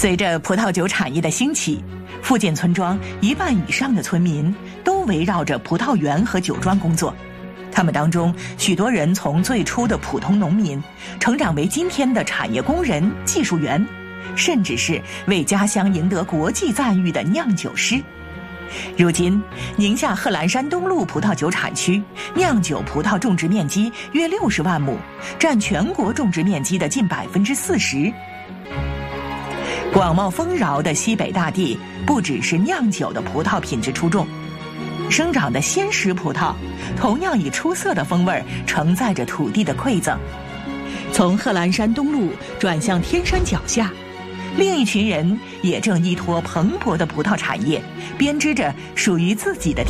随着葡萄酒产业的兴起，附近村庄1半以上的村民都围绕着葡萄园和酒庄工作。他们当中许多人从最初的普通农民成长为今天的产业工人、技术员，甚至是为家乡赢得国际赞誉的酿酒师。如今，宁夏贺兰山东路葡萄酒产区酿酒葡萄种植面积约60万亩，占全国种植面积的近40%。广袤丰饶的西北大地，不只是酿酒的葡萄品质出众，生长的鲜食葡萄同样以出色的风味承载着土地的馈赠。从贺兰山东路转向天山脚下，另一群人也正依托蓬勃的葡萄产业，编织着属于自己的